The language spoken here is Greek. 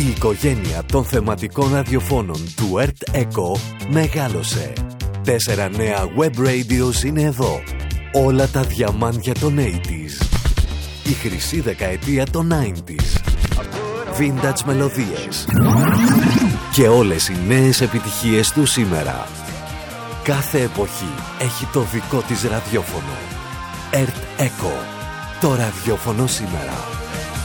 Η οικογένεια των θεματικών ραδιοφώνων του Earth Echo μεγάλωσε. 4 νέα web radios είναι εδώ. Όλα τα διαμάντια των 80s. Η χρυσή δεκαετία των 90s. Vintage μελωδίες. Και όλες οι νέες επιτυχίες του σήμερα. Κάθε εποχή έχει το δικό της ραδιόφωνο. Earth Echo. Το ραδιόφωνο σήμερα.